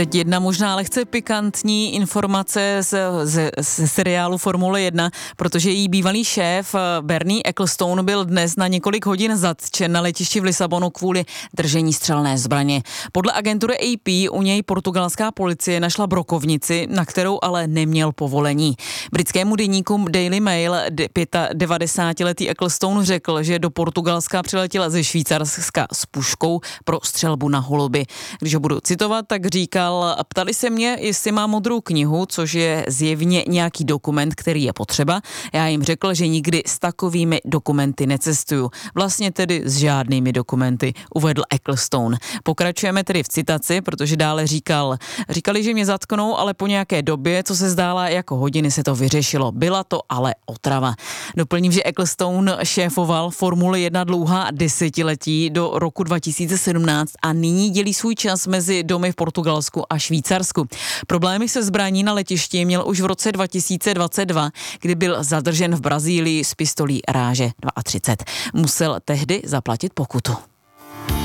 Teď jedna možná lehce pikantní informace z seriálu Formule 1, protože její bývalý šéf Bernie Ecclestone byl dnes na několik hodin zatčen na letišti v Lisabonu kvůli držení střelné zbraně. Podle agentury AP u něj portugalská policie našla brokovnici, na kterou ale neměl povolení. Britskému deníku Daily Mail 95letý Ecclestone řekl, že do Portugalska přiletěl ze Švýcarska s puškou pro střelbu na holuby. Když ho budu citovat, tak říkal: ptali se mě, jestli mám modrou knihu, což je zjevně nějaký dokument, který je potřeba. Já jim řekl, že nikdy s takovými dokumenty necestuju. Vlastně tedy s žádnými dokumenty, uvedl Ecclestone. Pokračujeme tedy v citaci, protože dále říkali, že mě zatknou, ale po nějaké době, co se zdála jako hodiny, se to vyřešilo. Byla to ale otrava. Doplním, že Ecclestone šéfoval Formuli 1 dlouhá desetiletí do roku 2017 a nyní dělí svůj čas mezi domy v Portugalsku a Švýcarsku. Problémy se zbraní na letišti měl už v roce 2022, kdy byl zadržen v Brazílii s pistolí ráže 32. Musel tehdy zaplatit pokutu.